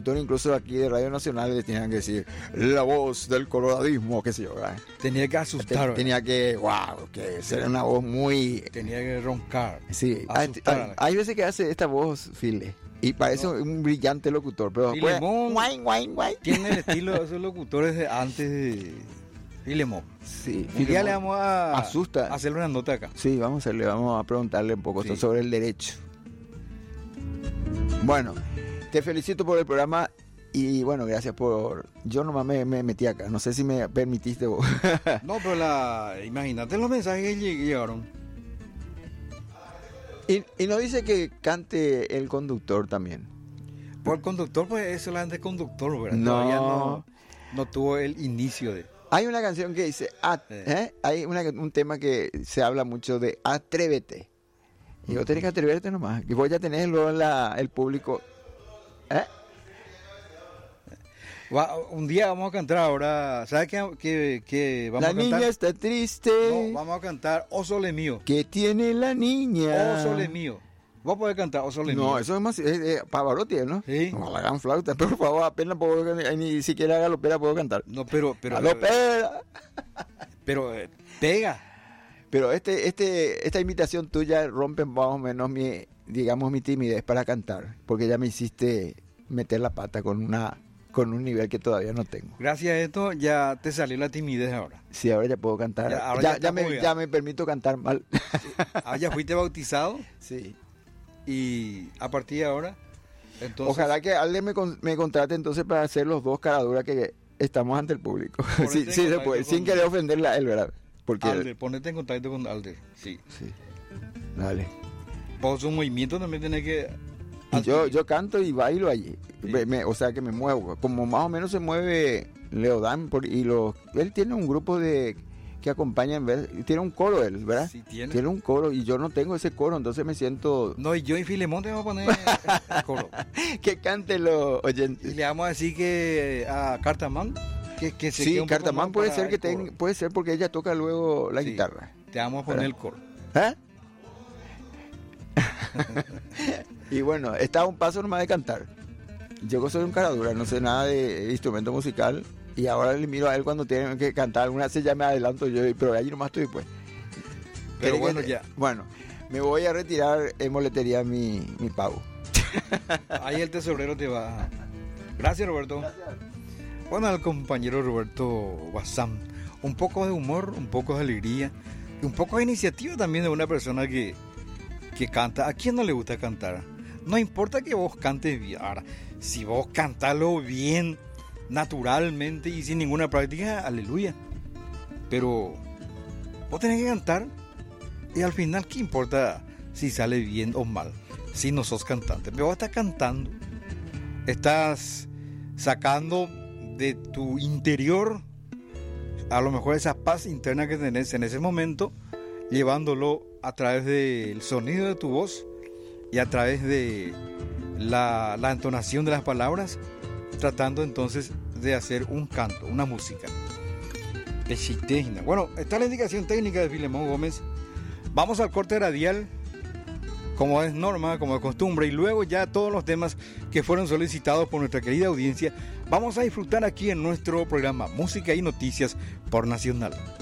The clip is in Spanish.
locutor incluso aquí de Radio Nacional le tenían que decir la voz del coloradismo, qué sé yo, ¿verdad? Tenía que asustar. Tenía que, wow, que ser una voz muy... Tenía que roncar. Sí, Asustar. hay veces que hace esta voz, File, y parece un brillante locutor, pero después... Filemón Guay, guay, guay. tiene el estilo de esos locutores de antes de Filemón. Sí, Un día le Filemón vamos a asusta. hacerle una nota acá. Sí, vamos a preguntarle un poco Sí. sobre el derecho. Bueno, te felicito por el programa y bueno, gracias por... Yo nomás me metí acá, no sé si me permitiste vos. No, pero imagínate los mensajes que llegaron. y nos dice que cante el conductor también. Por el conductor, pues es solamente conductor, ¿verdad? No. Todavía no tuvo el inicio de... Hay una canción que dice, hay un tema que se habla mucho de atrévete. Y vos tenés que atreverte nomás. Y vos ya tenés luego el público. Un día vamos a cantar ahora, ¿sabes qué vamos La a cantar? niña está triste. No, vamos a cantar O Sole Mío. ¿Qué tiene la niña? O Sole Mío. Vos podés cantar O Sole Mío. No, eso es más Pavarotti, ¿no? Sí. No, la gran flauta, por favor, apenas puedo, ni siquiera galopera puedo cantar. No, pero ¡Galopera! pega. Pero esta invitación tuya rompe más o menos mi timidez para cantar, porque ya me hiciste meter la pata con un nivel que todavía no tengo. Gracias a esto ya te salió la timidez ahora. Sí, ahora ya puedo cantar. Ya me permito cantar mal. Ya fuiste bautizado Sí. y a partir de ahora, entonces... Ojalá que alguien me contrate entonces para hacer los dos caraduras que estamos ante el público. Ponete Sí, en se puede, contacto sin con- querer ofenderle a él, ¿verdad? Porque Alder, ponete en contacto con Alder. Sí. sí. Dale. Por su movimiento también tenés que... Y yo canto y bailo allí. Sí. O sea que me muevo. Como más o menos se mueve Leodán. Él tiene un grupo que acompañan. Tiene un coro él, ¿verdad? Sí, tiene. Tiene un coro y yo no tengo ese coro. Entonces me siento... No, y yo y Filemón te vamos a poner el coro. Que cante los Y oyentes. le vamos a decir que a Cartamán que se quede Sí, un poco Cartamán más puede para ser el coro. puede ser porque ella toca luego la Sí. guitarra. Te vamos a poner el coro. ¿Eh? Y bueno, está a un paso nomás de cantar. Yo soy un caradura, no sé nada de instrumento musical. Y ahora le miro a él cuando tiene que cantar alguna vez, ya me adelanto yo, pero allí nomás estoy pues. Pero bueno, ya. Bueno, me voy a retirar en boletería mi pago. Ahí el tesorero te va. Gracias, Roberto. Bueno, al compañero Roberto Guasam. Un poco de humor, un poco de alegría y un poco de iniciativa también de una persona que canta. ¿A quién no le gusta cantar? No importa que vos cantes bien. Ahora, si vos cantalo bien, naturalmente y sin ninguna práctica, aleluya. Pero vos tenés que cantar y al final, ¿qué importa si sale bien o mal? Si no sos cantante, pero vos estás cantando, estás sacando de tu interior a lo mejor esa paz interna que tenés en ese momento, llevándolo a través del sonido de tu voz y a través de la entonación de las palabras, tratando entonces de hacer un canto, una música. Bueno, está la indicación técnica de Filemón Gómez. Vamos al corte radial, como es norma, como de costumbre, y luego ya todos los temas que fueron solicitados por nuestra querida audiencia, vamos a disfrutar aquí en nuestro programa Música y Noticias por Nacional.